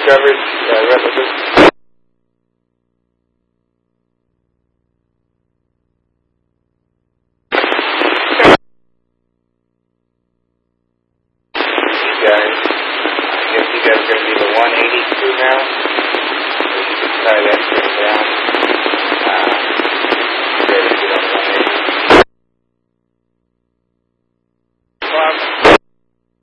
coverage, relative. Guys, I guess you guys are going to be the 182 now. So you can try that thing down.